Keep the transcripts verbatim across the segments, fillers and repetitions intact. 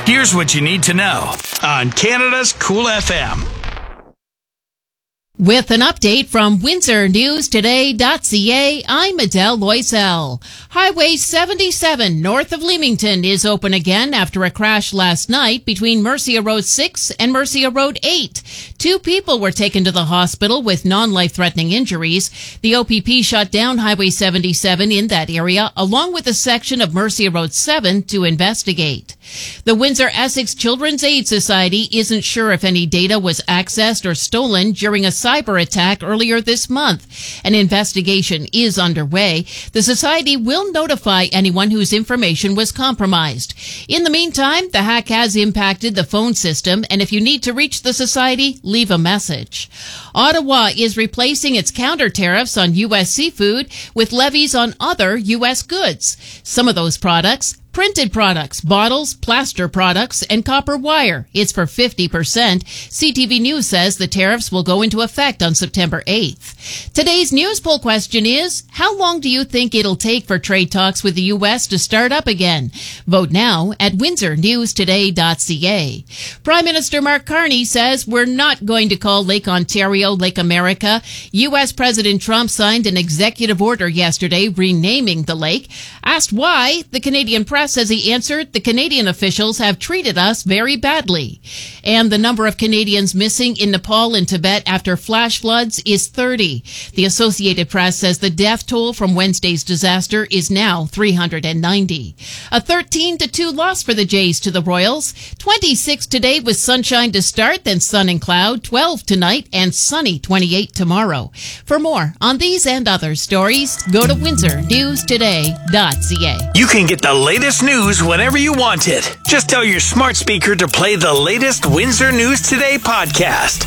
Here's what you need to know on Canada's Cool F M. With an update from Windsor News Today dot C A, I'm Adele Loisel. Highway seventy-seven north of Leamington is open again after a crash last night between Mercia Road six and Mercia Road eight. Two people were taken to the hospital with non-life-threatening injuries. The O P P shut down Highway seventy-seven in that area, along with a section of Mercia Road seven, to investigate. The Windsor-Essex Children's Aid Society isn't sure if any data was accessed or stolen during a cyber attack earlier this month. An investigation is underway. The society will notify anyone whose information was compromised. In the meantime, the hack has impacted the phone system, and if you need to reach the society, leave a message. Ottawa is replacing its counter tariffs on U S seafood with levies on other U S goods. Some of those products, printed products, bottles, plaster products, and copper wire. It's for fifty percent. C T V News says the tariffs will go into effect on September eighth. Today's news poll question is, how long do you think it'll take for trade talks with the U S to start up again? Vote now at Windsor News Today dot C A. Prime Minister Mark Carney says we're not going to call Lake Ontario Lake America. U S President Trump signed an executive order yesterday renaming the lake. Asked why, the Canadian press says he answered, the Canadian officials have treated us very badly. And the number of Canadians missing in Nepal and Tibet after flash floods is thirty. The Associated Press says the death toll from Wednesday's disaster is now three hundred ninety. A thirteen to two loss for the Jays to the Royals. twenty-six today with sunshine to start, then sun and cloud. twelve tonight and sunny twenty-eight tomorrow. For more on these and other stories, go to Windsor News Today dot C A. You can get the latest news whenever you want it. Just tell your smart speaker to play the latest Windsor News Today podcast.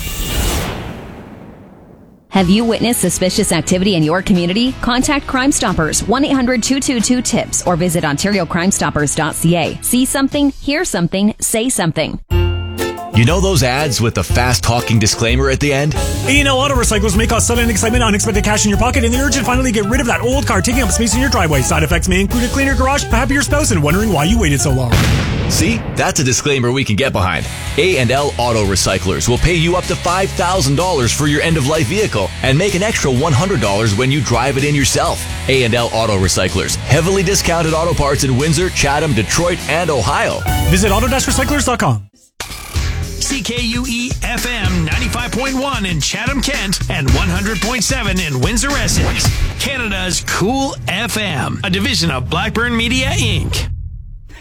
Have you witnessed suspicious activity in your community? Contact Crime Stoppers, one eight hundred two two two TIPS, or visit Ontario Crime Stoppers dot C A. See something, hear something, say something. You know those ads with the fast-talking disclaimer at the end? A and L Auto Recyclers may cause sudden excitement, unexpected cash in your pocket, and the urge to finally get rid of that old car taking up space in your driveway. Side effects may include a cleaner garage, a happier spouse, and wondering why you waited so long. See? That's a disclaimer we can get behind. A and L Auto Recyclers will pay you up to five thousand dollars for your end-of-life vehicle and make an extra one hundred dollars when you drive it in yourself. A and L Auto Recyclers. Heavily discounted auto parts in Windsor, Chatham, Detroit, and Ohio. Visit auto dash recyclers dot com. C K U E F M ninety-five point one in Chatham, Kent, and one hundred point seven in Windsor, Essex. Canada's Cool F M, a division of Blackburn Media, Incorporated.